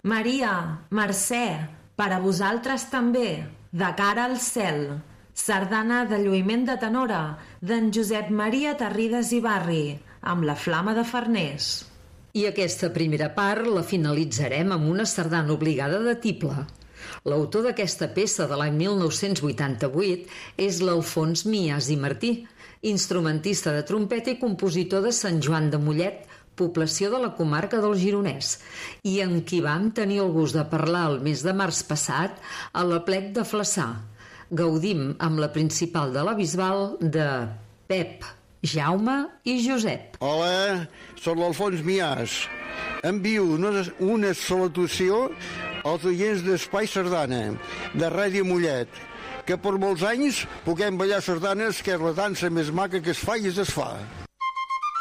Maria, Mercè, per a vosaltres també, de cara al cel. Sardana de lluïment de tenora, d'en Josep Maria Tarrides i Barri, amb la Flama de Farners. I aquesta primera part la finalitzarem amb una sardana obligada de tible. L'autor d'aquesta peça de l'any 1988 és l'Alfons Mias i Martí, instrumentista de trompeta i compositor de Sant Joan de Mollet, població de la comarca del Gironès, i amb qui vam tenir el gust de parlar el mes de març passat a l'Aplec de Flaçà. Gaudim amb la principal de la Bisbal de Pep, Jaume i Josep. Hola, soc l'Alfons Mias. Envio una salutació als oients d'Espai Sardana, de Ràdio Mollet, que per molts anys puguem ballar sardanes, que és la dansa més maca que es fa i es desfà.